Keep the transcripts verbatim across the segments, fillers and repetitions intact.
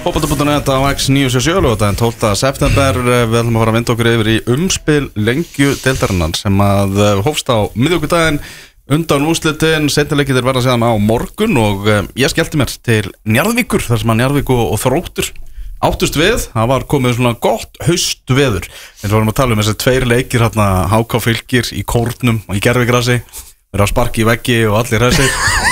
Fótbolta.net á X níu sjö sjö en tólfta september við ætlum að fara að vinda okkur yfir í umspil lengju deildarinnar sem að hófst á miðvikudaginn undan úrslitin, seinnileikir verða síðan á morgun og ég skellti mér til Njarðvíkur þar sem að Njarðvík og Þróttur áttust við, það var komið svona gott haustveður, en við vorum að tala um þessi tveir leikir hérna, H K Fylkir í Kórnum og í Gervigrasi verið að sparki í veggi og allir þessir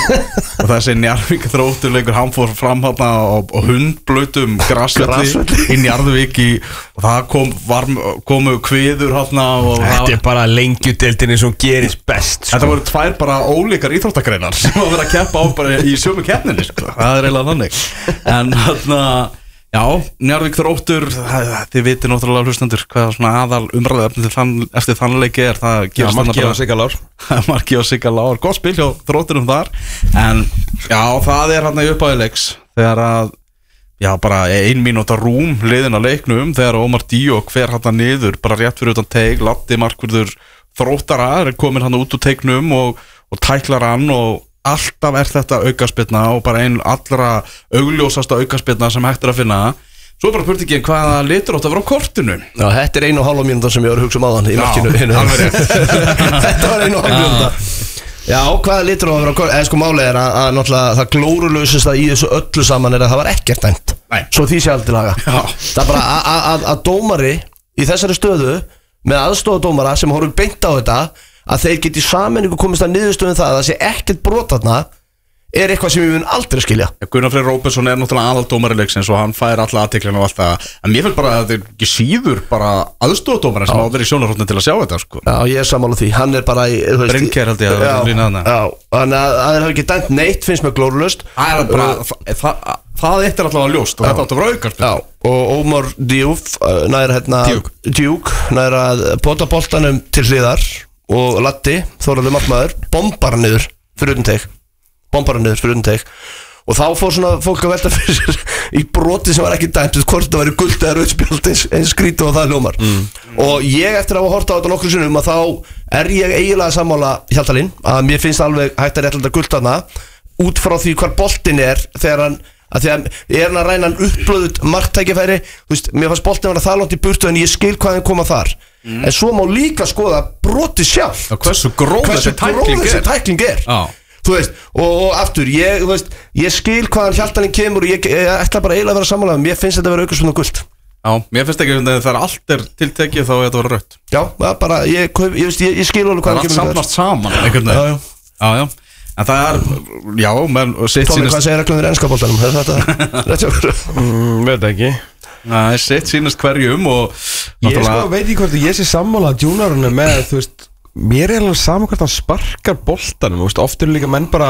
og þessi Njarðvík Þróttur leikur hann fór fram hérna og, og hundblautum grasvelli í Njarðvík í, og það kom, var, komu kviður hérna og þetta er bara lengjudeildinni sem gerist best sko. Þetta voru tvær bara ólíkar íþróttagreinar sem að vera að keppa á bara í sömu keppninni sko. Það er eiginlega þannig en hérna já, Njarðvík Þróttur, þið viti náttúrulega hlustendur hvað svona aðal umræðuefni þann, eftir þannleiki er það Já, Marki og Sigga Lár Marki og Sigga Lár, gott spil hjá Þrótturum þar en já, það er hann í uppáðileiks þegar að, já, bara ein mínúta rúm liðin að leiknum þegar Ómar Díok fer hann niður bara rétt fyrir utan teig, Latti Markvörður Þróttara er komin hann út úr teignum og, og tæklar hann og alltaf er þetta aukaspyrna og bara einn allra augljósasta aukaspyrna sem hægt er að finna. Svo er bara spurningin hvaða litur átt að vera á kortinu. Já, þetta er einu og hálfa mínúta sem ég var að hugsa um áðan í markinu. Já, alveg rétt. Þetta var einu og hálfa mínúta. Já, hvaða litur átt að vera á kortinu? Eða sko málið er að, að náttúrulega það glórulausasta í þessu öllu saman er að það var ekkert dæmt. Nei. Svo því sé aldrei laga. Já. Það er bara að, að, að dómari í þessari stöðu með aðstofadómara sem horfir beint á þetta að þeir geti saminningu komist að niðurstöðum það að það sé ekkert brot þarna er eitthvað sem við mun aldrei skilja. Gunnar Freyr Róbertsson er náttúrulega aðaldómari leiksins og hann fær alla athygli og allt það en mér finnst bara að þetta er ekki síður bara aðstofadómari sem á að vera í sjónarhóttinu til að sjá þetta sko. Já, ég er sammála því, hann er bara í Brinker held ég að já, lína þarna. Já, þannig að það er ekki dæmt neitt finnst mér glórulaust. Það er bara, það, það, það eitt er allavega ljóst og þetta átt að vera aukarspil. Já, og Ómar Díuk nær hérna Díuk nær að pota boltanum til hliðar og Latti, Þóraldur markmaður bombar hann niður fyrir utan teig bombar hann niður fyrir utan teig og þá fór svona fólk að velta fyrir sér í broti sem var ekki dæmt hvort það væri gult eða rauðspjald eins, eins skrítið og það hljómar mm. og ég eftir að hafa horta á þetta nokkru sinnum að þá er ég eiginlega sammála Hjaltalín að mér finnst alveg hægt að réttlega gult þarna út frá því hvar boltin er þegar hann að því að er hann að ræna hann upplöðut marktækifæri, þú veist, mér fannst boltin að vera það langt í burtu en ég skil hvað hann koma þar mm. en svo má líka skoða broti sjálf og hversu gróð þessi tækling er ah. þú veist, og, og aftur ég, þú veist, ég skil hvaðan Hjaltalín kemur og ég, ég ætla bara eiginlega að vera sammála mér finnst þetta að vera aukaspyrna og gult. Já, mér finnst ekki að þegar allt er tiltekið þá er þetta að vera rautt. Já, bara, ég, ég, ég, ég, ég skil alveg hvaðan kemur það er allt samnast saman einhvern veginn. Já, já en það er, já, menn sitt Tómi, hvað segir reglum þér enska boltanum? Er þetta rétt hjá okkur? Mm, veit ekki. Nei, sitt sýnast hverjum og ég sko veit ekki hvort ég sé sammála að djúnarunni með, þú veist, mér er alveg saman hvort hann sparkar boltanum, þú veist, oft eru líka menn bara,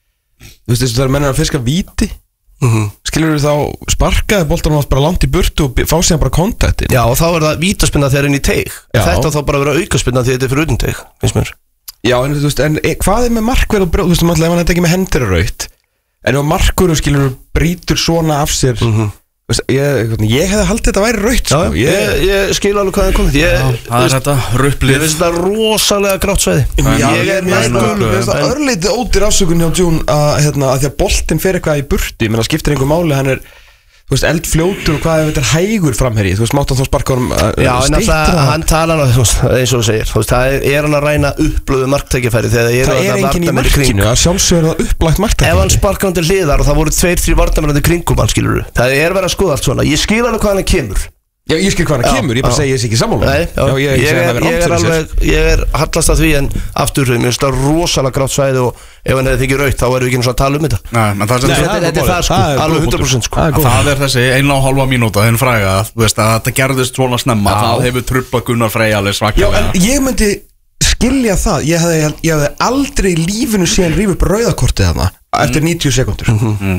þú veist, þess að það er menn að fiska víti, mm-hmm. skilur við þá sparkaði boltanum hans bara langt í burtu og fá sér bara kontaktin. Já, og þá er það vítaspinna þegar inn í teig. Þetta þá bara vera aukaspinna því þetta er fyrir utan teig, finnst mér. Já, en þú veist, en hvað er með markverð og brjóð, þú veist, ef hann þetta ekki með hendur og raut en ef markverður, skilur, brýtur svona af sér mm-hmm. veist, ég, ég hefði haldið þetta væri raut, sko. Já, ég, ég, ég skil alveg hvað það komið. Ég, Já, það er þetta rupplið. Ég finnst þetta rosalega grátt sveiði. Já, ég er með þetta örlítið ódýr afsökun hjá Jún að, hérna, að því að boltinn fer eitthvað í burtu, menn það skiptir einhver máli, hann er þú veist, eldfljótur og hvað ef þetta er hægur framherji, þú veist, mátt hann þá sparka honum uh, Já, en alltaf, hann talar eins og þú segir, þú veist, það er, er hann að ræna upplöðu marktækifæri þegar það er það er enginn í markinu, að sjálfsögur það upplægt marktækifæri Ef hann sparka hann til hliðar og það voru tveir, þrjú varnarmenn kringum hann, skilur þú, það er verið að skoða allt svona, ég skil alveg hvað hann kemur Já, ég skil hvað hann kemur, ég bara segi ég sé ekki sammála Nei, já, já, ég, ég, er, ég er alveg, ég er hallast að því en aftur, mér finnst það rosalega grátt svæði og ef hann hefði þykir raut, þá erum við ekki eins og að tala um þetta Nei, menn það er Þetta er það sko, alveg hundrað prósent sko Það er þessi eina og hálfa mínúta, þinn fræga, þú veist að þetta gerðist svona snemma, það hefur trublað Gunnar Frey alveg svakalega Já, en ég myndi skilja það, ég hefði, ég hefði aldrei í lífinu síðan rífa upp rauðakortið þarna eftir níutíu sekúndur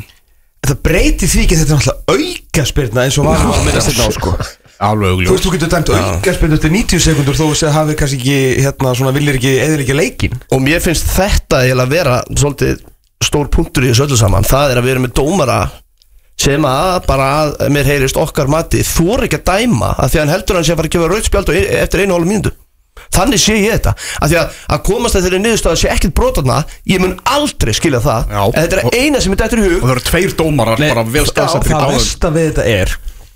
Það breyti því ekki þetta er náttúrulega aukaspyrna eins og var á minnast þetta á sko Alveg augljóst Þú veist, þú getur dæmt aukaspyrnu eftir níutíu sekúndur þó að hafi kannski ekki, hérna, svona viljir ekki eða ekki leikin Og mér finnst þetta eiginlega vera svolítið stór punktur í þessu öllu saman Það er að við erum með dómara sem að bara að mér heyrist okkar mati þor ekki að dæma að því að hann heldur hann sé að fara að gefa rautt spjald eftir einu og hálfa mínútu Þannig sé ég þetta að því að, að komast að þeirri niðurstöðu sé ekkert brotarna, ég mun aldrei skilja það. Já. En þetta er eina sem er dættur í hug. Og það eru tveir dómarar Nei, bara vel staðsettir í það báðum. versta við þetta er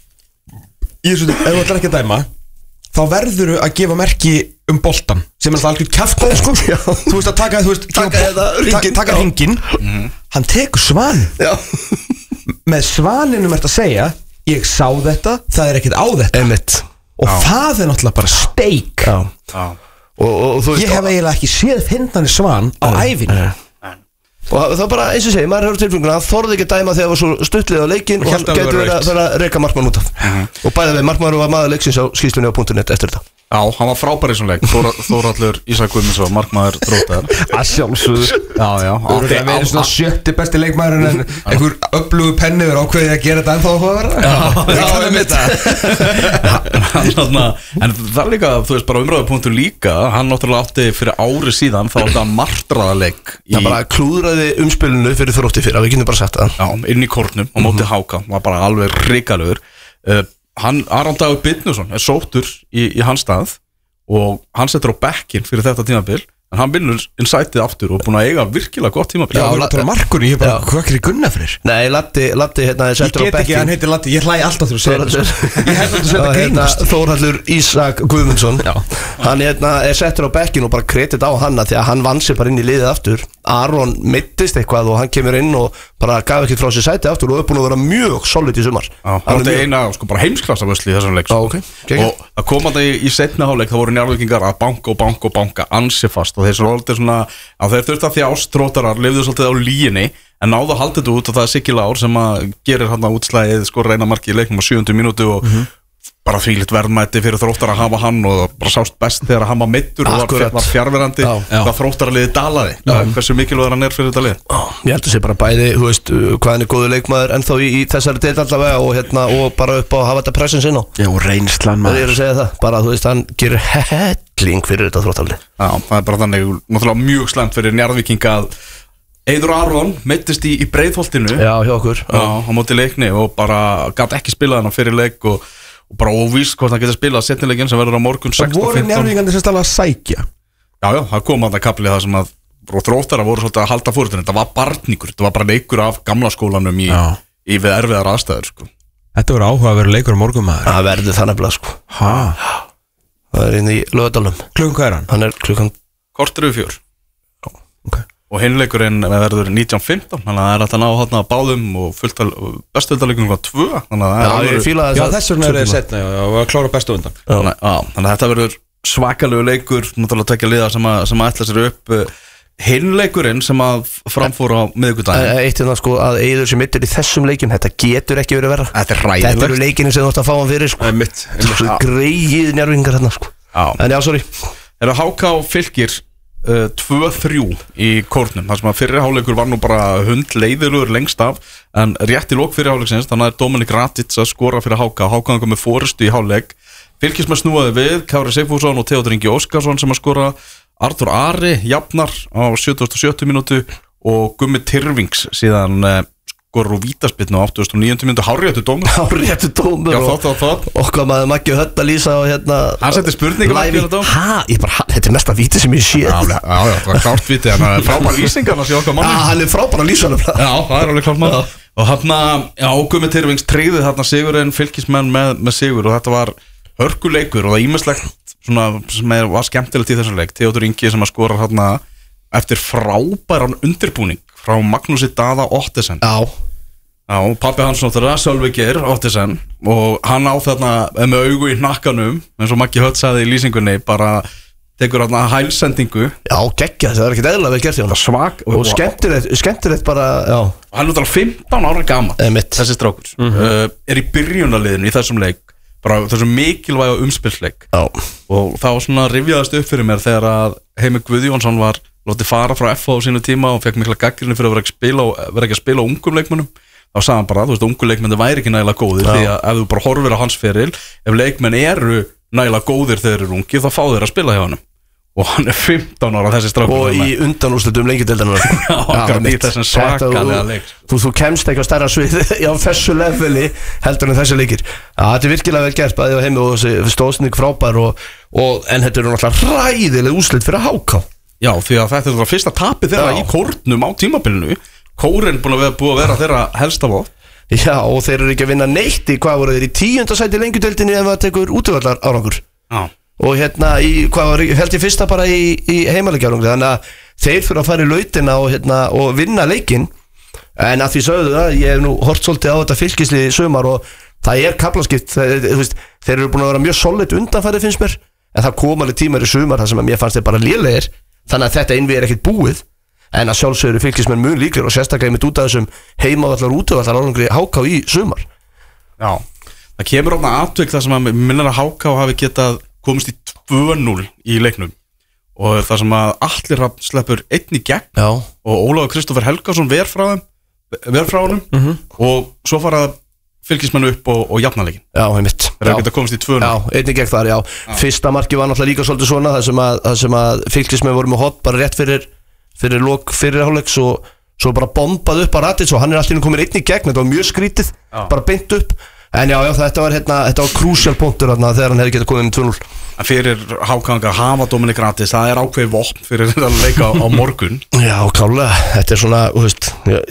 Í þessu, ef þú ætlar ekki að dæma þá verður að gefa merki um boltan sem er alltaf algjör kjaftaði sko. Þú veist að taka, þú veist, Taka gefa- þetta, ta- hringinn. taka hringinn Hann tekur svan Já. Með svaninum ert að segja ég sá þetta, það er ekkert á þetta Einmitt. og það er náttúrulega bara steik Já. Já. Og, og, og þú veist Ég hef eiginlega ekki séð fyndnari svan á ævinni Og það er bara eins og segi, maður hefur tilfenguna hann þorði ekki að dæma þegar það var svo stuttlið á leikinn og hélt hann að það getur var verið að, rautt. vera að reyka markmann út af og bæða við, markmann var maður leiksins á skýslunni á punktu net eftir þetta. Já, hann var frábær í svona leik. Þóra- Þórhallur Ísak Guðmundsson, markmaður Þróttar. Að sjálfsögðu Já, já. Það Átti- er verið svona sjötti besti leikmaður en einhver öflugu penni verið ákveðið að gera þetta ennþá að vera Já, einmitt. Hann þarna- En það er líka, þú veist, bara umræðupunktur líka. Hann náttúrulega átti fyrir ári síðan, þá átti hann martraðaleik í, Það bara klúðraði umspilinu fyrir Þrótti fyrir, við kynum bara sagt það. já, inn í kórnum á móti Háka. Var bara alveg hrikalegur. uh, Hann, Aron Dagur Birnusson er sóttur í, í hans stað og hann setur á bekkinn fyrir þetta tímabil. En hann vinnur inn sætið aftur og búin að eiga virkilega gott tímabil. Já, það er markur ég er bara, hvað er Gunnafrir? Nei, Latti, Latti hérna er Ég settur á get ekki, bekkinn. hann heitir Latti, ég hlæ alltaf þegar þú segir þetta sko. Ég held að þú segir Já, þetta hérna, grínast Þórhallur Ísak Guðmundsson Já. Hann hérna, er settur á bekkinn og bara kredit á hanna því að hann vann sér bara inn í liðið aftur. Aron mittist eitthvað og hann kemur inn og bara gaf ekkert frá sér sæti aftur og er búin að vera mjög solid í sumar. Já, hann átti eina sko, bara heimsklassavösli í þessum leik Já, sko. ok, geggjað. Og það kom að það í, í setna hálfleik, það voru Njarðvíkingar að banka og banka og banka ansi fast og þeir svo orðið svona að þeir þurfti að þjást, Þróttarar lifðu svolítið á línni en náðu að halda þetta út og það er Siggi Lár sem að gerir hann að útslæðið sko reyna marki í leiknum á sjöundu mínútu og bara þvílitt verðmæti fyrir Þróttar að hafa hann og það bara sást best þegar hann var meiddur og var, Akkurat. var fjárverandi Já, já. hvað Þróttaraliðið dalaði, hversu mikilvægur hann er fyrir þetta lið. Ég held að sé bara bæði, þú veist, uh, hvað hann er góður leikmaður ennþá í, í þessari deild allavega og, hérna, og bara upp á að hafa þetta pressin sinn á. Já, og reynslan Það er að segja það, bara þú veist, hann gerir helling fyrir þetta Þróttarlið. Já, það er bara þannig, náttúrulega mjög slæmt fyrir Njarðvíkinga að Eiður Aron meittist í, í Breiðholtinu Já, hjá okkur. á, á móti leikni og bara gat ekki spilað hann fyrir leik og, og bara óvís hvort hann geti spilað setnilegin sem verður á morgun Það sextán voru fimmtán. njárvíkandi sem stala að sækja Já, já, það kom að það kaplið það sem að og Þróttarar voru svolítið að halda fórhundin. Þetta var barningur, þetta var bara leikur af gamla skólanum í, Já. í við erfiðar aðstæður sko. Þetta voru áhuga að vera leikur á morgun maður Það verður það nefnilega, sko. Hæ? Það er inn í Laugardalnum. Klukkan hvað er hann? Hann er klukkan. Kortur yfir fjör Okay. og hinleikurinn verður nítján fimmtán þannig að það er alltaf ná hátna báðum og bestöldaleikun var tvö þannig að það Já, er ég alveg- fíla Já, þess þess vegna er það setna og að klára bestu undan Þannig, á, þannig að þetta verður svakalegu leikur náttúrulega að tekja liða sem að, sem að ætla sér upp hinleikurinn sem að framfór á miðvikudaginn. Eitt hérna sko að Eiður sem mittir í þessum leikjum, þetta getur ekki verið verra. Þetta er Þetta eru ræðilegt. leikinu sem þú ætti að fá hann fyrir sko. Mitt Svo greið njárvingar hérna sko. Já. En já, sorry. Eru H K Fylkir uh, tvö þrjú í kórnum þar sem að fyrri hálfleikur var nú bara hund leiðilegur lengst af en rétt í lok fyrri hálfleiksins þannig að Dominik Ratic að skora fyrir H K H K kom með fórustu í hálfleik Fylkismenn snúaði við, Kári Sigfússon og Theodor Ingi Óskarsson sem að skora Artur Ari jafnar á sjötugasta og sjöttu mínútu og Gummi Tyrfings síðan uh, skorur úr vítaspyrnu á áttugasta og níundu mínútu hárréttu dómur Á réttu dómur Já, og, þátt, þátt, þátt og hvað maður Maggi Hödd að lýsa og hérna Hann setti spurningu live í- Maggi Hödd á. Ha, ég bara, ha, þetta er mesta víti sem ég sé Já, já, já, það var klárt viti en það er frábær lýsingarna sér okkar Ah, manni hann er frábæra að lýsa hann Já, það er alveg klárt mann Og hann já, Gummi Tyrfings tryggði þarna sigurinn Fylkismenn með, með sigur og þetta var hörkuleikur og það ímislegt svona sem er, var skemmtilegt í þessum leik Theodor Ingi sem að skora þarna eftir frábæran undirbúning frá Magnúsi Daða Ottesen Já, Já, pappi hans náttúrulega, Sölvi Geir Ottesen og hann á þarna með augu í hnakkanum eins og Maggi Hödd sagði í lýsingunni bara tekur þarna hælsendingu já, geggja það er ekkert eðlilega vel gert í hann svag Og skemmtilegt, skemmtilegt bara, já og hann er náttúrulega fimmtán ára gamall Einmitt. þessi strákur uh, er í byrjunarliðinu í þessum leik bara þessum mikilvæga umspilsleik Já, og það var svona rifjaðast upp fyrir mér þegar að Heimir Guðjónsson var látið fara frá F H á sínu tíma og fekk mikla gagnrýni fyrir að vera ekki, spila, vera ekki að spila á ungum leikmönnum þá sagði hann bara, þú veist, ungu leikmenn væri ekki nægilega góðir Já. því að ef þú bara horfir á hans feril ef leikmenn eru nægilega góðir þegar þeir eru ungi þá fá þeir að spila hjá hann og hann er fimmtán ára þessi strákur og í undanúrslitum lengjudeildarinnar Já, okkar í þessum svakalega leik Þú, þú kemst ekki á stærra svið á þessu leveli heldur en þessi leikir Já, þetta er virkilega vel gert bæði á heimi og þessi stóðsning frábær og, og, en þetta eru náttúrulega ræðileg úrslit fyrir H K Já, því að þetta er það fyrsta tapið þeirra í kórnum á tímabilinu Kórin búin að vera, búið að vera þeirra helsta vopn Já, og þeir eru ekki að vinna neitt í hvað voru þeir í tíunda sæti lengjudeildinni ef það tekur útivallar árangur Já og hérna í, hvað var, held ég fyrsta bara í, í heimalegjarungi, þannig að þeir fyrir að fara í lautina og, hérna, og vinna leikinn, en að því sögðu það, ég hef nú hort svolítið á þetta fylkislið í sumar og það er kaflaskipt, þeir eru búin að vera mjög solid undanfærið finnst mér, en það kom alveg tímar í sumar þar sem að mér fannst þeir bara lélegir, þannig að þetta innvið er ekkit búið, en að sjálfsögðu fylkismenn mun líklir og sérstaklega einmitt út af þessum heimavallar og útivallar árangri H K í sumar. Já, það kemur ofna atvik þar sem að minnar að H K hafi getað komist í tvö núll í leiknum og það sem að Atli Hrafn sleppur einn í gegn Já. og Ólafur Kristoffer Helgason ver frá þeim ver frá honum mm -hmm. og svo fara fylgismennu upp og, og jafna leikin Já, einmitt þeir hafa getað komist í tvö núll Já, einn í gegn þar, já. já Fyrsta marki var náttúrulega líka svolítið svona það sem að, það sem að fylgismenn voru með hot bara rétt fyrir, fyrir lok fyrir hálfleiks og svo bara bombað upp að Radits og hann er alltaf komin einn í gegn, þetta var mjög skrítið já. Bara beint upp En já, já, þetta var, hérna, þetta var krúsjál punktur hérna, þegar hann hefði getað komið með tvö núll Fyrir H K að hafa Dominik Radits það er ákveðið vopn fyrir að leika á morgun Já, klálega, þetta er svona, þú veist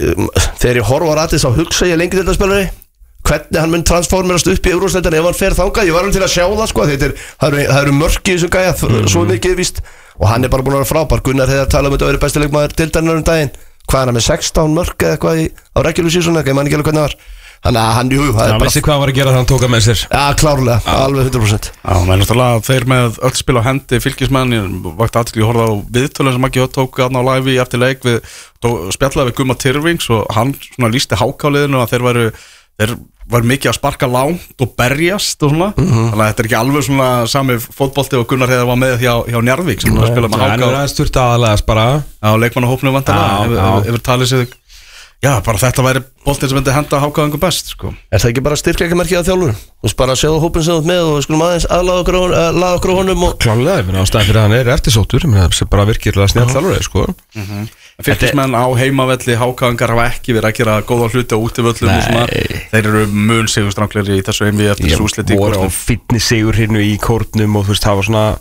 þegar ég horfa á Radits á hugsa ég lengi þetta spilari hvernig hann mun transformerast upp í Eurósleitan ef hann fer þangað, ég var alveg til að sjá það sko, þetta er, það eru, það eru mörki í þessum gæja mm. svo mikið víst og hann er bara búin að vera frábær Gunnar hefði að tala um þetta að vera besti leikmaður deildarinnar um daginn hvað er hann með sextán mörk eða eitthvað í, á regular season eitthvað, ég man ekki alveg hvernig það var Þannig að hann, jú, það er bara... Það vissi hvað var að gera þegar hann tók að með sér Já, klárlega, Já. alveg hundra prósent Já, menn náttúrulega þeir með öll spil á hendi fylgismenn, ég vakti aðtil ég horfði á viðtölun sem ekki tók aðna á live í eftir leik við spjallaði við Gumma Tyrfings og hann svona lýsti H K-liðinu að þeir væru þeir væru mikið að sparka langt og berjast og svona, mm -hmm. þannig að þetta er ekki alveg svona sami fótbolti og Gunnar Heiðar var með hjá, hjá Njarðvík sem spila með H K Það er aðeins þurft aðalega bara Já, leikmannahópnum vantarlega yfir talið sig Já, bara þetta væri boltinn sem myndi henda H K einhver best, sko. Er það ekki bara styrkleikamerkið að þjálfur? Þú veist bara að sjáðu hópinn sem þú ert með og við skulum aðeins aðlaða okkur, uh, okkur á honum og... Klálega, ég finna ástæðan fyrir að hann er eftirsóttur, ég finna það er bara virkilega snjall þjálfur, sko. Mm -hmm. Fylkismenn á heimavelli, H K-ingar hafa ekki verið að gera góða hluti á útivöllum og svona. Þeir eru mun sigurstranglegri í þessu einvíi eftir þessu úrslit í kórnum. Ég voru á fínni sigur hérna í kórnum og þú veist, það var svona,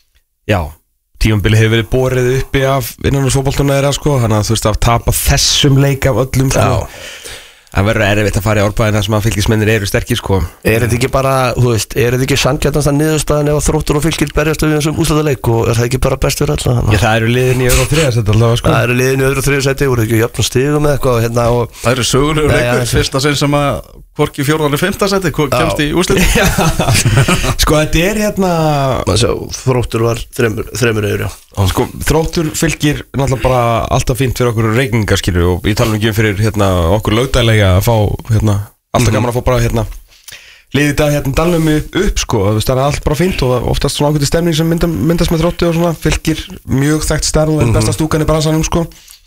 já, tímabili hefur verið borið uppi af innan úr fótboltuna þeirra sko, þannig að þú veist að tapa þessum leik af öllum sko. Það verður erfitt að fara í Árbæinn þar sem að fylgismennir eru sterkir sko. Er þetta ekki bara, þú veist, er þetta ekki sanngjarnast að niðurstaðan ef Þróttur og Fylkir berjast við þessum úrslitaleik og er það ekki bara best fyrir alla? Já, það eru liðin í öðru og þriðja sæti allavega sko. Það eru liðin í öðru og þriðja sæti, voru ekki jöfn og stigum með eitthvað hérna og... Það eru sögulegur leikur, fyrsta sinn sem að hvorki fjórða og fimmta sæti, kemst í úrslit. Sko, þetta er hérna... Þróttur var þremur, þremur yfir, já. Sko, Þróttur Fylkir náttúrulega bara alltaf fínt fyrir okkur reikningaskilur og ég tala ekki um fyrir hérna, okkur lögdælega að fá hérna, alltaf gaman að fá bara hérna liðið þetta hérna dalnum upp sko, það er allt bara fínt og oftast svona ákveðið stemning sem mynda, myndast með Þróttu og svona, Fylkir mjög þekkt stærð og er besta stúkan í bransanum sko.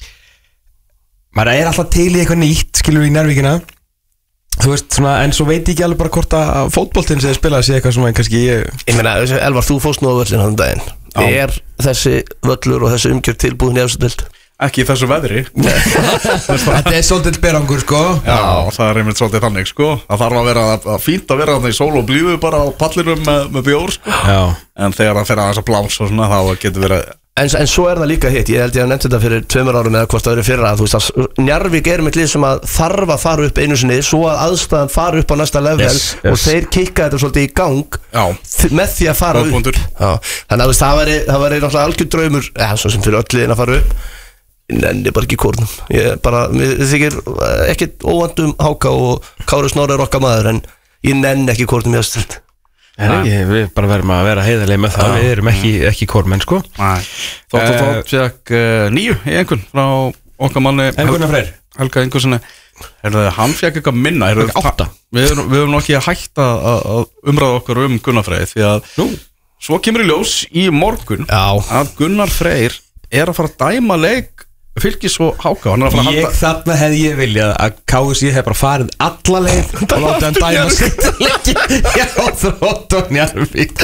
Maður er alltaf til í eitthvað nýtt skilur í Njarðvíkina þú veist svona, en svo veit ég ekki alveg bara hvort að fótboltinn sem þið spilaði sé eitthvað svona kannski ég... Ég meina, Elvar, þú fóst nú á völlin hann daginn Já. Er þessi völlur og þessi umgjörð tilbúin í efstild? Ekki í þessu veðri Þetta er svolítið berangur sko Já, það er einmitt svolítið þannig sko Það þarf að vera að fínt að vera þannig í sól og blíðu bara á pallinum með, með bjór sko. En þegar það fer að þess að bláns og svona þá getur verið En, en svo er það líka hitt, ég held ég að nefndi þetta fyrir tveimur árum eða hvort það verið fyrra að þú veist að Njarðvík er með lið sem að þarf að fara upp einu sinni svo að aðstæðan fara upp á næsta level yes, yes. og þeir kikka þetta svolítið í gang þ- með því að fara upp Já. Þannig að það væri, það væri náttúrulega algjör draumur eða svo sem fyrir öll liðin að fara upp en ég bara ekki í kórnum ég bara, mér þykir ekkert óvandum H K og Kári Snorri er okkar maður en ég nenn ekki í kórnum í aðstöld Nei, við bara verðum að vera heiðarlega með það, við erum ekki, ekki kórmenn sko Þóttu þótt fekk nýju í einhvern frá okkar manni Helga Freyr Helga Ingvarssoni Hann fekk eitthvað minna Fekk átta Við erum, við erum nokkið að hætta að umræða okkur um Gunnar Freyr því að Nú. Svo kemur í ljós í morgun Já. að Gunnar Freyr er að fara að dæma leik Fylkis og Háka, hann er að fara að Ég halda þarna hefði ég viljað að K S I hef bara farið alla leið og láta hann dæma sittileggi Já, Þróttur Njarðvík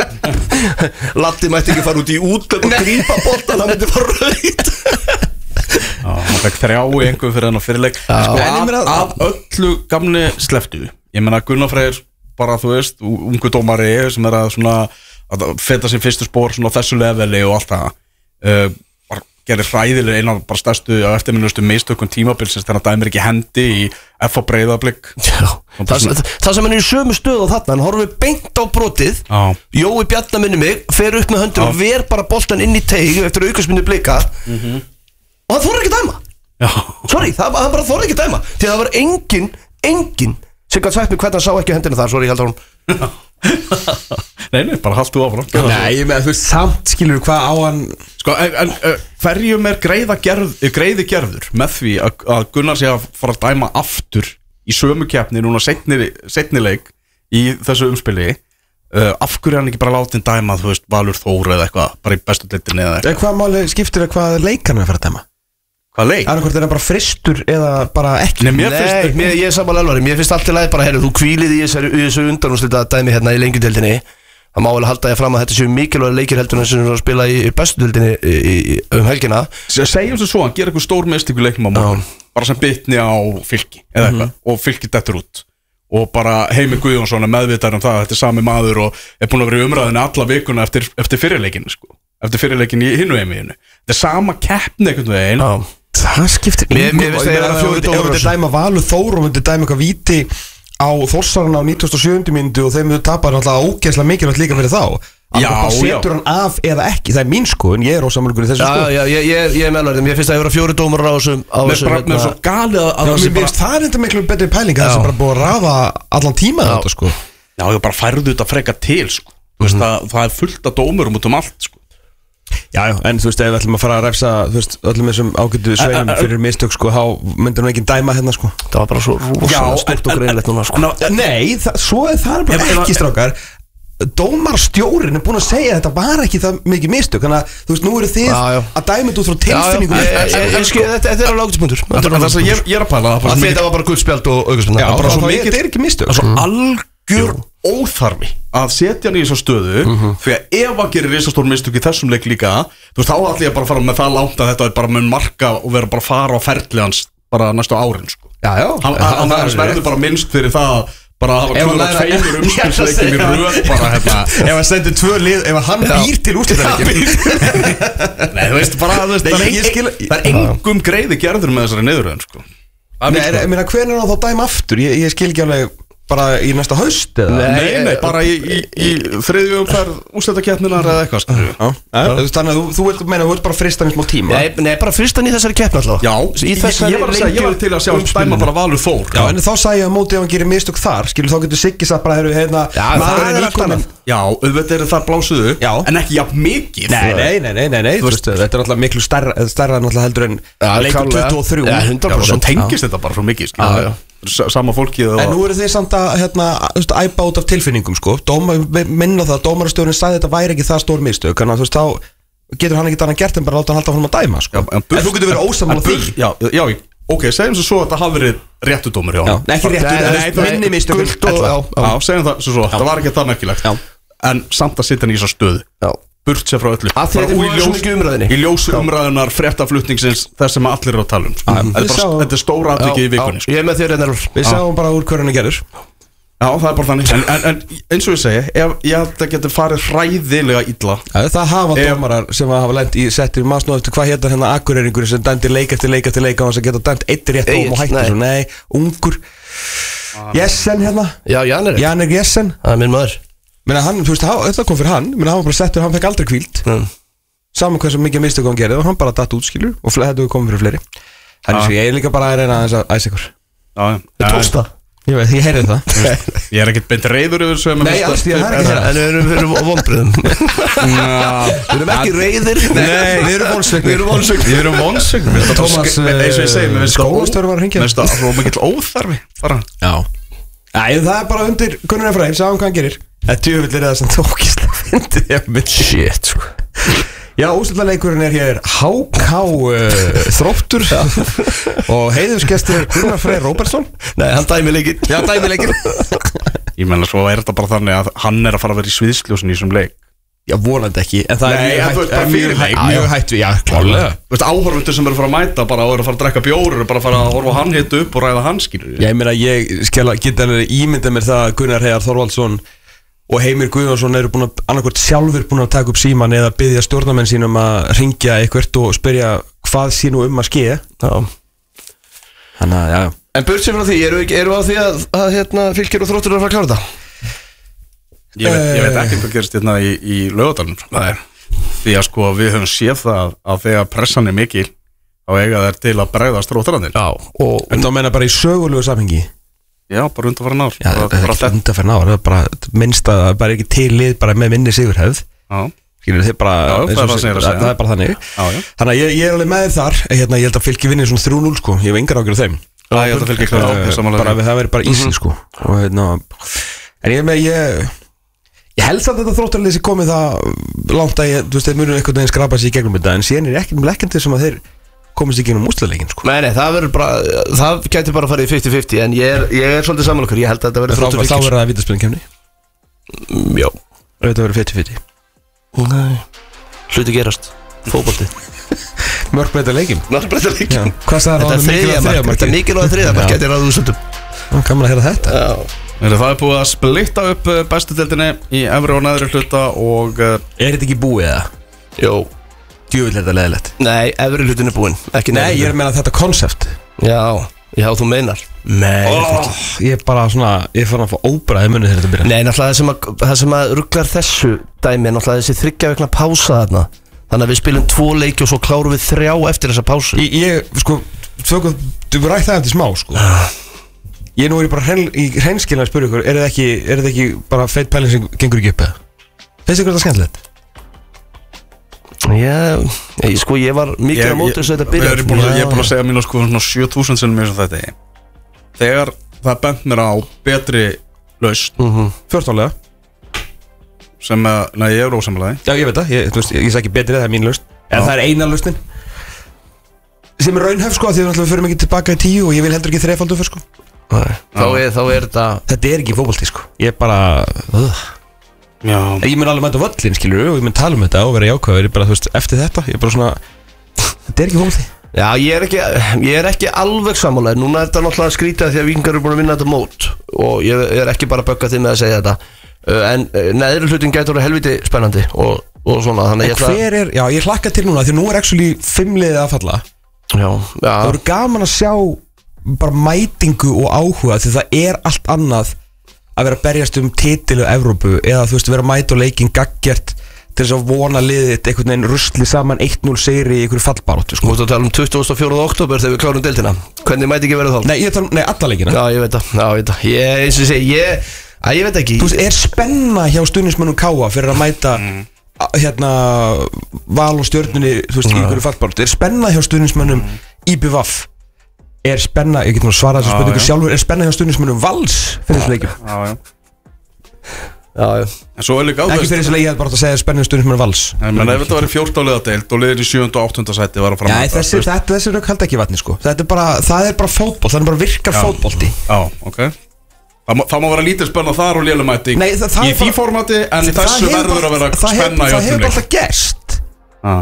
Latti mætti ekki fara út í útlöp og grípa boltan, hann myndi fara raut Já, hann fekk þrjá í einhverjum fyrir hann á fyrirleik Sko, En ég meina af, að- af öllu gamni sleftu Ég meina Gunnar Freyr, bara þú veist ungu dómari sem er að svona að feta sin fyrstu spór svona á þessu leveli og allt það uh, bara gerir hræðilega eina bara stærstu og eftirminnustu mistökum tímabilsins þegar hann dæmir ekki hendi í F H Breiðablik það, það sem hann er í sömu stöð á þarna, hann horfir beint á brotið Já. Jói Bjarnar minni mig, fer upp með höndur og ver bara boltan inn í teig eftir aukastmyndu blika mm -hmm. og hann þorði ekki að dæma Já. sorry, það, hann bara þorði ekki að dæma því að það var engin, engin sem gæti sagt mig hvernig hann sá ekki hendina þar, sorry, ég held að hún Nei, nei, bara haltu áfram Nei, ég með þú veist samt skilur hvað á hann Sko, en, en uh, hverjum er greiða gerð, greiði gerður með því að, að Gunnar sé að fara að dæma aftur í sömu keppni núna seinni, seinni leik í þessu umspili uh, af hverju er hann ekki bara látin dæma þú veist, Valur Þór eða eitthvað bara í bestu deildinni eða eitthvað Hvað máli skiptir það hvað leikarna er að fara að dæma? Hvað leik? Annarkvort er það bara fristur eða bara ekki Nei, mér Nei, finnst mér, ég er saman alvari, mér finnst allt í lagi bara, herru, þú kvílið í þessu, í þessu undanúrslita dæmi hérna í lengjudeildinni það má vel halda ég fram að þetta séu mikilvægur leikir heldur en sem er að spila í, í bestu deildinni í, í, um helgina Segjum sem svo, hann gerir eitthvað stór mistíku leiknum á morgun bara sem bitni á Fylki eða eitthvað og Fylki dettur út og bara Heimir Guðjónsson er meðvitaður um það þetta er sami maður og er búin að vera í umræðinu alla vikuna eftir, eftir fyrirleikinu sko. eftir fyrirleikinu í hinu heiminu þetta er sama keppni einhvern veginn Já. Það skiptir Mér- mér finnst það vera fjórir dómarar Ef á við þessu. dæma Valur Þór og myndi dæma eitthvað víti á Þórsarana á nítugasta og sjöundu mínútu og þeim myndi tapa náttúrulega ógeðslega mikilvægt líka fyrir þá Já, Annarkvort já. setur hann af eða ekki, það er mín skoðun, ég er ósamálgur í þessu Já, skoðun já, ég, ég, ég er með alvari, mér finnst það að vera fjóri dómarar á þessum á Mér þessum, bara, mér er svo galið að Já, það mér sé bara finnst það er enda miklu betri pæling að það sem bara búið að rafa allan tíma þetta sko Já, ég bara færðu þetta freka til sko. Þú veist, það, það er fullt af dómurum út um allt sko. Já, já, en þú veist, ef við ætlum að fara að refsa þú veist, öllum þessum ágættu sveinum fyrir mistök sko, þá myndir nú ekki dæma hérna sko Það var bara svo rosalega stort og greinlegt núna sko. Nei, það, svo er það er bara Ef- ef- ekki strákar Dómarstjórin er búin að segja að þetta var ekki það mikið mistök þannig að þú veist, nú eru þið Já, já. að dæma þetta út frá Já, já, tilfinningum ég- ég- ég- ég skil- Þetta þetta er alveg ágætispunktur Það er það sem ég, ég er að pæla það er Að svo þetta mikið- var bara guldspjald og aukastmynda Já, bara bara svo svo mikið- mikið er ekki mistök það er svo algjör óþarfi að setja hann í þessu stöðu því að ef hann gerir risastór mistök í þessum leik líka þú veist, þá ætlum ég bara að fara með það langt að þetta er bara mun marka og vera bara að fara á ferli hans bara næstu árin sko. Já, já, hann, það- hann það er hans verður rétt. bara minnst fyrir það bara að hafa Ef hann klúðrað læra- tveimur umspilsleikum í Ég er að röð bara hérna Ef hann sendir tvö lið, ef hann býr til úrslitaleikin Nei, þú veist, bara, þú veist, Nei, það er ég ein- skil- það er engum greiði gerður með þessari niðurröðun sko. Það er Nei, mín er- skoðun. ég meina, hvernig er hann þá dæma aftur? Ég, ég skil ekki alveg bara í næsta haust eða? Nei, nei, bara í, í, í þriðju umferð úrslitakeppninar eða eitthvað skilur við. Já, þú veist, þannig að þú, þú ert, meina, þú ert bara fristan í smá tíma Nei, nei, bara fyrstan í þessari keppni alltaf Já, Í ég, þessari ég var að segja, ég var til að sjá umspilinu. dæma bara Valur Þór Já, en þá sagði ég á móti ef hann gerir mistök þar skilur þá getur Siggi satt bara, heyrðu, hérna Já, það maður er er allt nýkominn annað. Já, auðvitað er það blásuðu Já. en ekki jafn mikið Nei, nei, nei, nei, nei, nei þú veist, þetta er alltaf miklu stærra, stærra náttúrulega heldur en Já, leikur klárlega. tuttugu og þrjú Já, Já, hundrað svo prósent. tengist þetta bara svo mikið Já, já. skilur Sama fólkið og En nú eru þið samt að, hérna, þú veist, æpa út af tilfinningum, sko Dóma, minna það, dómarastjórinn sagði þetta væri ekki það stór mistök Þannig að, þú veist, þá getur hann ekki annað gert en bara láta hann halda honum að dæma, sko Já, En þú getur verið ósammála en því burt- Já, já, ég- ok, segjum svo svo að þetta hafi verið réttudómur hjá Já, hann. nei, ekki réttur, Nei, en nei, þú veist, minni mistök en gult og- ella. já. Já, segjum það svo svo, það var ekki það merkilegt Já. En samt að sitja hann í svo stöðu Já. Burt sér frá öllu Af því Bara þetta er og í búið svo ljós- mikið í umræðunni. Í ljósi umræðunar, fréttaflutningsins þess sem allir eru að tala um sko. Þetta er við bara- sjáum- þetta er stóra atviki í vikunni sko. Ég er með þér ennur Við sjáum bara úr hverjum hann gerur Já, það er bara þannig en, en, en eins og ég segi, ef ég held að geta farið hræðilega illa Já, það hafa Ef- dómarar sem hafa lent í settir maður snóð eftir hvað hérna hérna akureyringur sem dæmdi leik eftir leik eftir leik á hans að geta dæmt eitt rétt dóm og Egill, hætti nei. svo, nei, ungur Jessen hérna, Já, Janir Janir Jessen Það er minn maður Menna hann, þú veist, hann- þetta kom fyrir hann Menna hann var bara settur, hann fekk aldrei kvíld Mm. Saman hversu mikið mistök hann gerði og hann bara datt út skilur og fle- þetta hefur komið fyrir fleiri Þannig að ég er líka bara að reyna aðeins að æsa ykkur Já, Það tókst það Ég veit, ég heyrði það Ég er ekkert beint reyður yfir þessu Nei, alls, ég er ekki En við erum fyrir vonbröðum Við erum ekki reyðir Nei, við erum vonsviknir. Við erum vonsviknir Við erum vonsögn Tómas, eins og ég segi, mér finnst það skólastjóri var að hringja. Mér finnst það svo mikill óþarfi bara. Já Æ, það er bara undir Gunnar Efraim, sjáum hvað hann gerir Það djöfull er það sem tókislega fyndið ég myndi. Shit, sko Já, úrslitaleikurinn er hér H K uh, Þróttur og heiðursgestur Gunnar Freyr Róbertsson. Nei, hann dæmi leikinn. Já, dæmi leikinn. Ég meina svo er þetta bara þannig að hann er að fara að vera í sviðsljósin í þessum leik. Já, vonandi ekki, en það Nei, er en þú veist, bara mjög fyrir leik. hætt, mjög hætt við, já, klárlega. Þú veist, áhorfundur sem eru að fara að mæta bara og eru að fara að drekka bjór eru bara að fara að horfa á hann hitt upp og ræða hann, skilur Já, ég meina, ég skella, get alveg ímyndað mér það að Gunnar Heiðar Þorvaldsson og Heimir Guðjónsson eru búin að annarkvort sjálfur búin að taka upp síman eða biðja stjórnarmenn sínum að ringja eitthvert og spyrja hvað sé nú um að ske. Já. Þannig að, já. En burt sér frá því, eru við á því að, að hérna, Fylkir og Þróttur eru að fara að klára þetta? Ég veit, ég veit ekki hvað gerist hérna í, í Laugardalnum. Nei. Því að sko við höfum séð það að þegar pressan er mikil þá eiga þær til að bregðast Þróttararnir. Já. Og, En þá meina bara í sögulegu samhengi. Já, bara undanfarinn ár. Já, það er ekki undanferðin ár, það er bara minnst að það er bara ekki til lið bara með minni sigurhefð. Já. Skilur þið bara, Já, það er það sem ég er að segja. það er bara þannig. Já, já. Þannig að ég, ég er alveg með þér þar, hérna, ég held að Fylkir vinni svona þrjú núll sko, ég hef engar ágjur á þeim. Já, ég held að Fylkir klára, ég sammála Bara því. það verður bara easy sko. Og hérna, en ég er með, ég, ég held að þetta Þróttarlið sem komið það langt að ég, þú veist, þeir munum einhvern veginn skrapa sig í gegnum þetta, en síðan er ekkert með lekkandi sem að þeir komist í gegnum úrslitaleikin sko. Nei, nei, það verður bara, það gæti bara að fara í fimmtíu fimmtíu, en ég er, ég er svolítið saman okkur, ég held að þetta verður Þá Þróttur þá Fylkir. verður það vítaspyrnukefni. Mm, Já. Ef þetta verður fimmtíu fimmtíu. Nei, hluti gerast, fótbolti. Mörk breyta leikin. Náttúrulega Já. leikin. Hvað sagði Þetta er þriðja mark, þetta er mikilvæg þriðja mark, Já. gæti ráðið úrslitum. Gaman að heyra þetta. Já. Það er búið að splitta upp eh, bestu deildinni í efri og neðri hluta og eh, Er þetta ekki búið eða? Jó. Djúvill er þetta leðilegt. Nei, efri hlutin er búinn, ekki Nei, neðri ég er að meina þetta konsept. Já, já, þú meinar. Nei, oh. Ég er bara svona, ég er farin að fá óbræði munni þegar þetta byrja. Nei, náttúrulega það sem að, það sem að rugglar þessu dæmi er náttúrulega þessi þriggja vikna pása þarna. Þannig að við spilum tvo leiki og svo klárum við þrjá eftir þessa pásu. Ég, ég sko, þú þú rætt það eftir smá, sko. Ég nú er bara hrein, í hreinskilna að spyrja ykkur, er þetta ekki, er þetta ekki bara feit pæling sem gengur ekki upp eða? Finnst ykkur þetta skemmtilegt? Já, ég, sko, ég var mikið á móti þess að þetta byrja. Ég er búin að, ég er búin að segja mínu sko svona sjö þúsund sinnum eins og þetta. Þegar það bent mér á betri lausn Mhm. fjórtánlega. sem að, nei, ég er ósamlega Já, ég veit það, ég, þú veist, ég, ég segi betri, það er mín lausn. En það er eina lausnin sem er raunhæf, sko, því við náttúrulega förum ekki tilbaka í tíu og ég vil heldur ekki þrefaldur fyrir, sko. Þá er, þá er þetta. Þetta er ekki fótbolti, sko. Ég er bara uh. Já. Ég mun alveg mæta völlin, skilur og ég mun tala um þetta og vera jákvæður. Ég er bara, þú veist, eftir þetta, ég er bara svona þetta er ekki fótbolti. Já, ég er ekki, ég er ekki alveg sammála. Núna er þetta náttúrulega skrítið því að Víkingar eru búin að vinna þetta mót og ég er ekki bara að bögga þig með að segja þetta. En neðri hlutin gæti orðið helviti spennandi og, og svona, þannig En ég ætla. hver er, já, ég hlakka til núna því að nú er actually fimmliðið að falla. Já, já. Það voru gaman að sjá bara mætingu og áhuga því það er allt annað að vera að berjast um titilu Evrópu eða þú veist vera að mæta og leikin gaggjart til þess að vona liðið einhvern veginn rusli saman eitt núll sigri í einhverju fallbaróttu, Þú sko. ert að tala um tuttugasta og fjórða október þegar við klárum deildina. Hvernig mæti ekki verið þá? Nei, ég tala um, nei, alla leikina. Já, ég veit það, já, ég veit það. Ég, eins og ég segi, ég, að ég veit ekki. Þú veist, er spenna hjá stuðningsmönnum Káa fyrir að mæta a- hérna Val og Stjörnunni, þú veist, í einhverju fallbaróttu? Er spenna hjá stuðningsmönnum í B V F? Er spenna, ég get nú að svara þessu Já, spurningu já. sjálfur, er spenna hjá stuðningsmönnum Vals fyrir þessu leikjum? Já, já. Já, já. En svo er líka Ekki fyrir þessu leikjum, ég hef bara átt að segja spenna hjá stuðningsmönnum Vals. En menn ef þetta var í fjórtán liða deild og liðir í sjöunda og áttunda sæti var að fara Já, að mæta, þessi, þú veist. þetta, þessi rauk haldi ekki vatni, sko. Þetta er bara, það er bara fótboll, það er bara virkar Já. fótbolti. Já, ok. Það má, það má vera lítið spenna þar og lélumæting Nei, það- það í er því bara- formati en í Það þessu hefur verður bara- að vera það hefur- spenna í Það hefur öllum bara leik. alltaf gerst. Já,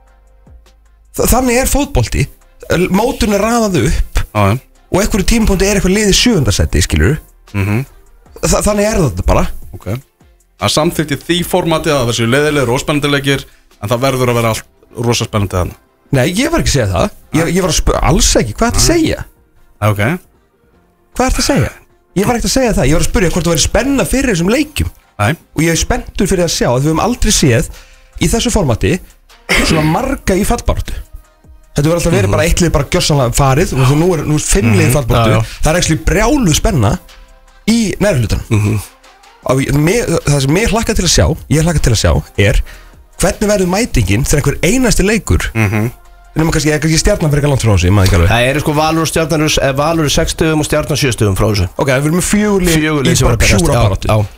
Þa- Þannig er fótbolti. Mótun er raðað upp já, já. og einhverju tímapunkti er eitthvað liðið sjöundarsætti, skilur. Mhm. Þa, Þannig er þetta bara. Ok. Það samþykti því formati að það séu leiðilegir og spennandi leikir en það verður að vera allt rosa spennandi þannig. Nei, ég var ekki að segja það. Ég, ég var að spyrja, alls ekki, hvað er þetta að segja? Ok. Hvað er þetta að segja? Ég var ekki að segja það, ég var að spyrja hvort það væri spenna fyrir þessum leikjum. Nei. Og ég er spenntur fyrir að sjá að við höfum aldrei séð í þessu formati svona marga í fallbaráttu. Þetta verður alltaf verið bara eitt lið bara gjörsanlega farið og þú nú er, nú er fimm lið í fallbaráttu. Já, já. Það er ekki brjáluð spenna í neðri hlutanum. Og ég- mér- það sem mér hlakka til að sjá, ég hlakka til að sjá er hvernig verður mætingin þegar einhver einasti leikur Mhm. nema kannski, kannski stjarnan fyrir ekki langt frá þessu, ég maður ekki alveg. Það er sko Valur og Stjarnan eru- eh, Valur er sex stöðum og Stjarnan sjö stöðum frá þessu. Ok, við erum með fjögur lið Fjögur í lið sem bara eru að berjast, pjúra já, baráttu. já.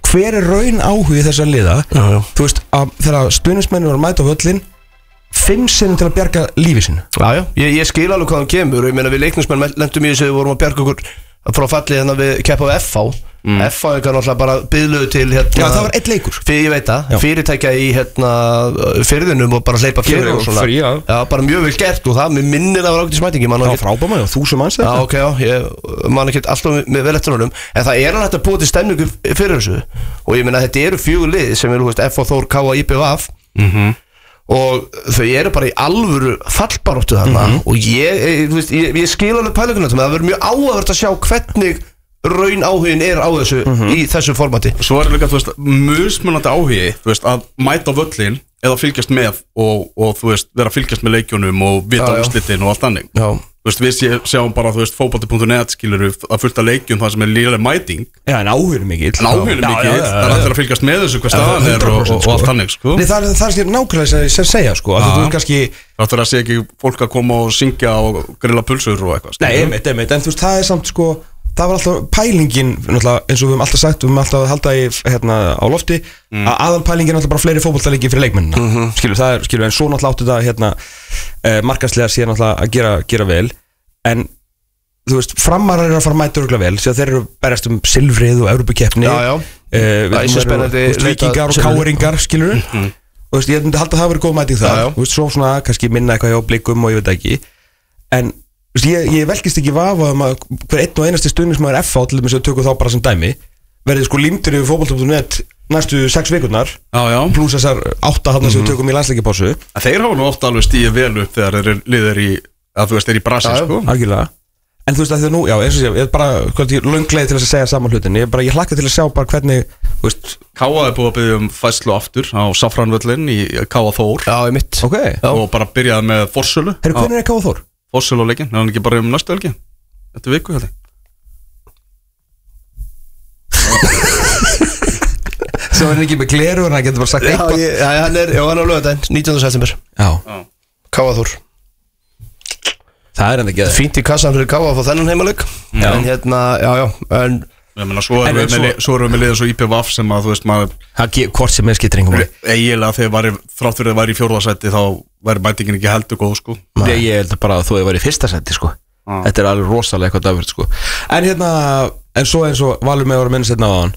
hver er raun áhugi þessar liða Já, já. Þú veist, að, þegar stuðningsmenn var að mæta á völlin fimm sinnum til að bjarga lífi sinu Já, já, ég, ég skil alveg hvað hann kemur og ég meina við leiknismenn lendum í þessu við vorum að bjarga okkur frá fallið þannig að við keppa á F H mm. F H er náttúrulega bara byðluðu til hérna, Já, það var einn leikur fyrir, Ég veit það, já. fyrirtækja í hérna, firðinum og bara hleypa fyrir og svona frí, já. já, bara mjög vel gert og það, mér minnir það var ákveðið smætingi Það var frábæma, já, þúsund manns Já, ok, já, ég man ekki alltaf með vel eftir honum en það er alveg hægt að búa til stemningu fyrir þessu og ég meina þetta eru fjögur lið sem eru, F H, Þór, K, I B og F Mhm og þau eru bara í alvöru fallbaróttu þarna mm -hmm. og ég, ég, veist, ég, ég skil alveg pælinguna það verður mjög áhugavert að sjá hvernig raun áhugin er á þessu mm -hmm. í þessu formati. Svo er líka, þú veist, musmunandi áhugi, þú veist, að mæta á völlin eða fylgjast með og, og þú veist, vera að fylgjast með leikjunum og vita úrslitin og allt annað. Já. Þú veist, við sjáum bara, þú veist, fótbolti punktur net skilur að fullta leikjum það sem er líðlega mæting. Já, en áhugin er mikill. En áhugin er mikill, það er alltaf að fylgjast með þessu hvað staðan er og, og, og allt annað, sko. Nei, það er það er nákvæmlega sem segja, sko, að þú er kannski Það þarf að segja ekki fólk að koma og syngja og grilla pulsur og eitthvað. Nei, einmitt, einmitt, en þú veist, það er samt, sko það var alltaf pælingin, eins og við höfum alltaf sagt við höfum alltaf að halda í hérna á lofti mm. að aðalpælingin er alltaf bara fleiri fótboltaleiki fyrir leikmennina, mm -hmm. skilur, það er, skilur, en svo náttúrulega áttu þetta hérna eh, markaðslega síðan alltaf að gera, gera vel en, þú veist, framarar eru að fara að mæta örgulega vel, síðan þeir eru berjast um silfrið og Evrópukeppni Já, já, eh, það er svo spennandi vikingar og káringar, skilur mm -hmm. og þú veist, ég myndi halda að það verið góð mæting það, þú veist, svo svona, kannski minna eitthvað hjá blikum og ég veit ekki, en Ég, ég velkist ekki vafa um að hver einn og einasti stuðningsmaður F H til þess að tökum þá bara sem dæmi verði sko límtur yfir fótbolti punktur net næstu sex vikurnar pluss þessar átta hann sem við tökum í landsleikjapásu Þeir hafa nú ofta alveg stíðið vel upp þegar þeir liðir í, að þú veist, þeir í brasi sko. Algjörlega. En þú veist að þeir nú, já, eins og sé, ég er bara löngleið til að segja saman hlutin, ég, bara, ég hlakka til að sjá bara hvernig, þú veist Káa er búið að byggja um fæslu aftur á Safranvöllin í Káa Þór Já, ég mitt okay. og bara byrjaði með forsölu Herru, hvernig er Káa Þór? Forsölu á leikin, það er ekki bara um næstu helgi Þetta viku, held ég Svo er hann ekki með gleru en hann getur bara sagt eitthvað Já, já, hann er, já, hann er á lögadaginn, nítjánda september Já Káa Þór Það er hann ekki Fínt í kassan fyrir Káa að fá þennan heimaleg En hérna, já, já, en Ég meina, svo erum við, svo... svo erum við liðið svo I P V F sem að, þú veist, maður Hvort sem er skiptir engum Eiginlega þegar væri, þrátt fyrir að það væri í fjórðasæti þá væri mætingin ekki heldur góð, sko Nei, ég held bara að þú hefur væri í fyrsta sæti, sko ah. Þetta er alveg rosalega eitthvað dagverð, sko En hérna, en svo eins og Valur með að vera minnast hérna á hann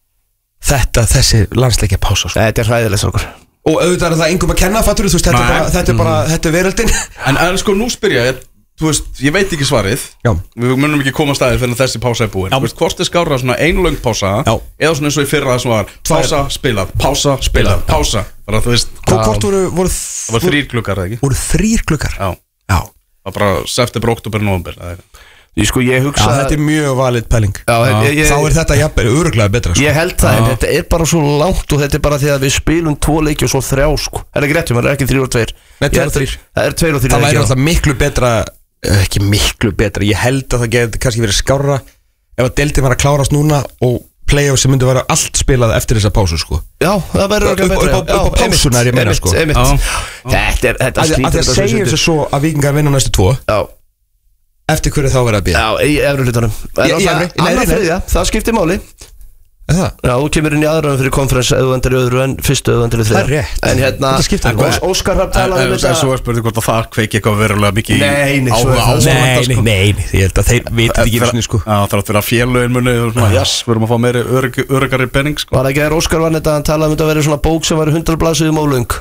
Þetta, þessi landsleikja pása, sko Þetta er hræðileg, strókar Og auðvitað er það engum að kenna, fattur þú veist, þetta er bara, þetta er bara, þetta er veröldin En, en sko, nú spyr ég Þú veist, ég veit ekki svarið Já. Við munum ekki koma að staðið fyrir þessi pása er búin Þú veist, hvort er skárra svona einlöng pása Já. Eða svona eins og í fyrra sem var Pása, spilað, pása, spilað, pása Bara þú veist Hvort voru, voru Það var þrýr klukkar, eða ekki? Voru þrýr klukkar? Já Já Það var bara september, oktober, november Ég sko, ég hugsa Já, þetta er mjög valid pæling Já, ég, ég, Þá er þetta jafnvel öruglega betra, sko Ég held það, en þetta er bara svo langt Og þetta er bara því að við spilum tvo leiki og svo þrjá, sko Er það ekki rétt, það er ekki þrýr og tveir Nei, tveir og þrír Það er tveir og þrír Það væri alltaf miklu betra Ekki miklu betra, ég held að það geti kannski verið skárra Ef að deildin var að klárast núna Og play-off sem myndi vera allt spilað eftir þessa pásu, sko Já, það verður ekki betra Upp á pásuna er ég meina, sko Þetta er, þetta slítur Að það segir þessu svo að Víkingar vinna næstu tvo Já Eftir hverju þá verið að býða? Já, í efru hlutunum Annar þriðja, það skiptir máli Það? Já, þú kemur inn í aðra fyrir konferens eða þú endur í öðru en fyrstu eða endur í þriðja Það er rétt En hérna, Þetta skiptir máli Óskar Hrafn talaði um þetta En svo er spurning hvort að það kveiki eitthvað verulega mikið Nei, nei, svo er áhuga á það Nei, nei, nei, ég held að þeir veit ekki einu sinni, sko Já, það er að vera félögin muni Jæs, við erum að fá meiri öruggari penning, sko Var ekki að Óskar var þetta, hann talaði um þetta að vera svona bók sem var hundrað blaðsíðum ólöng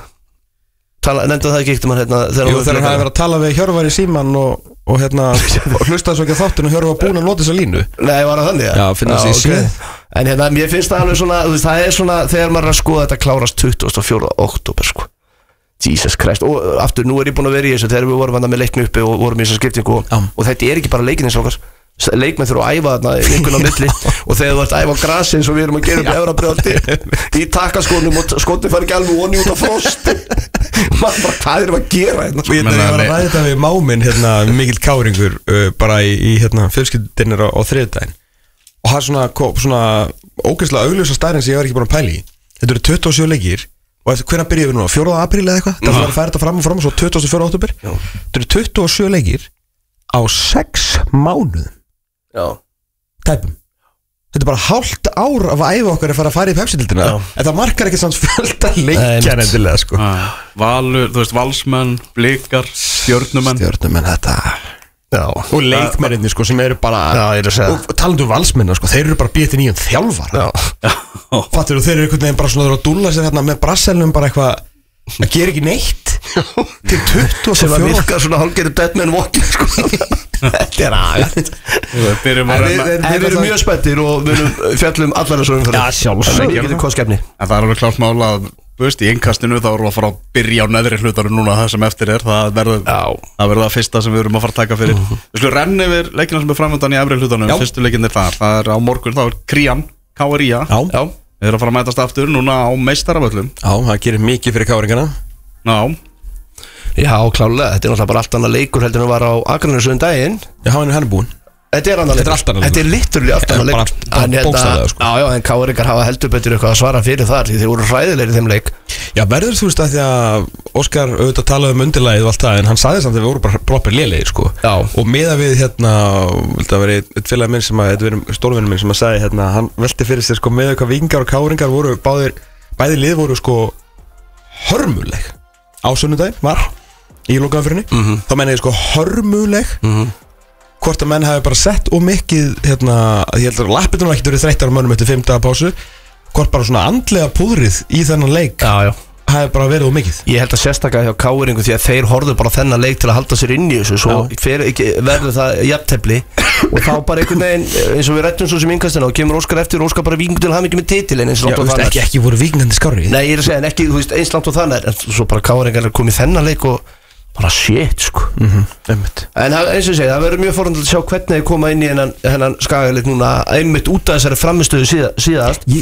Nefndu það ekki eitthvað hérna Jú, þegar hann hefði verið að tala við Hjörvar í síman og, og hérna og hlustaði svo ekki að þáttinu og Hjörvar var búin að nota þessa línu Nei, var það þannig? Já, finna sig í síð En hérna, mér finnst það alveg svona, þú veist, það er svona þegar maður er að skoða þetta klárast tuttugasta og fjórða október, sko Jesus Christ, og aftur, nú er ég búin að vera í þessu þegar við vorum með leikni uppi og vorum í þessa skiptingu og, og þetta er ekki bara leikin eins og okkar leikmenn þurfa að æfa þarna einhvern á milli og þegar þú ert að æfa á grasi eins og við erum að gera upp Efrabrjóti í takkaskónum og skotni fari ekki alveg onni út af frost maður bara, hvað erum að gera hérna? Ég var að ræða þetta við máminn hérna, mikill káringur uh, bara í, í hérna, fjölskyldunir á, á þriðdægin og það er svona, svona ógeðslega augljósa stærinn sem ég var ekki búin að pæla í þetta eru tuttugu og sjö leikir og hvernig byrjuðum við núna, fjórða apríl eða eitthvað það var að færa þetta fram og fram og svo tuttugasta og fjórða október þetta eru tuttugu og sjö leikir á sex mánuðum Já Tæpum Þetta þetta er bara hálft ár af að æfa okkar að fara að fara í Pepsi-dildina en það markar ekki samt fjölda leikjar endilega sko. Valur, þú veist, valsmenn, blikar, stjörnumenn Stjörnumenn, þetta Já. Og leikmennirni sko sem eru bara Já, og talandu um valsmennar sko, þeir eru bara býtið nýjum þjálfara Fattur þú, þeir eru einhvern veginn bara svona að dúlla sér hérna með brasselnum bara eitthvað að gera ekki neitt til tuttugu og fjögur sem að virka svona hálfgerðu dead man walking sko. Þetta er aðeins Þeir eru mjög spenntir og við erum fjallum allar þessu umfyrir Já, sjálfsög En það er alveg klart mála að Þú veist, í innkastinu þá erum við að fara að byrja á neðri hlutanum núna það sem eftir er Það verður það, verður það fyrsta sem við erum að fara að taka fyrir mm-hmm. Við skulum renna yfir leikina sem er framöndan í efri hlutanum Já. Fyrstu leikin er þar, það er á morgun, þá er Krían, K R I A Já. Já. Við erum að fara að mætast aftur núna á meistaravöllum Já, það gerir mikið fyrir káringana Já Já, klálega, þetta er náttúrulega bara allt annað leikur heldur en að var á Akranesi um daginn Já, hann er búinn Þetta er annar leikur, þetta er liturlega allt annað leikur En hérna, já, já, en káringar hafa heldur betur eitthvað að svara fyrir þar Því þeir voru hræðilegir í þeim leik Já, verður þú veist að því að Óskar auðvitað talaði um undirlægið og allt það En hann sagði samt að við vorum bara proper lélegir, sko Já Og miða við, hérna, vildi að veri eitt félag minn sem að, þetta verið stórvinur minn sem að sagði, hérna Hann velti fyrir sér, sko, með hvað víkingar og káringar voru Báðir, bæði lið voru, sko, hörmuleg Á sunnudaginn var Í lokaðanfyrinni mm-hmm. Þá menna ég, sko, hörmuleg mm-hmm. Hvort að menn hafi bara sett og mikið hérna, ég held að lappirnum ekki verið þreyttar á mönnum eftir fimm daga pásu hvort bara svona andlega púðrið í þennan leik já, já. hafi bara verið og mikið Ég held að sérstaklega hjá káringu því að þeir horfðu bara þennan leik til að halda sér inn í þessu svo fer, ekki, verður það jafntefli og þá bara einhvern veginn eins og við rættum svo sem innkastina og kemur Óskar eftir og Óskar bara Víkingur til að hafa mikið með titilinn eins langt og þannig ekki, ekki voru Víkingandi skárri Nei, ég er að segja en ekki þú veist, eins langt og þannig en svo bara káringar er komið þennan leik og bara shit sko mm-hmm. En eins og ég segi, það verður mjög forhundilegt að sjá hvernig þeir koma inn í hennan, hennan skagalit núna einmitt út af þessari framistöðu síða, síðast Ég,